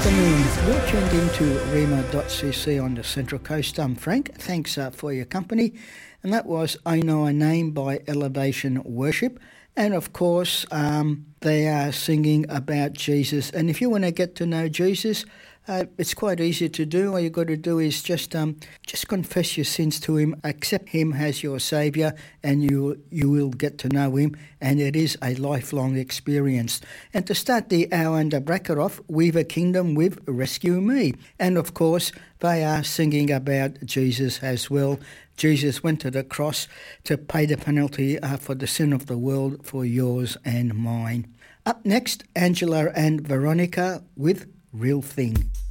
afternoon. You're tuned into Rema.cc on the Central Coast. I'm Frank. Thanks for your company. And that was I Know a Name by Elevation Worship. And of course, they are singing about Jesus. And if you want to get to know Jesus, it's quite easy to do. All you got to do is just confess your sins to him, accept him as your saviour, and you will get to know him. And it is a lifelong experience. And to start the hour and the bracket off, We've a Kingdom with Rescue Me. And of course, they are singing about Jesus as well. Jesus went to the cross to pay the penalty for the sin of the world for yours and mine. Up next, Angela and Veronica with Real Thing.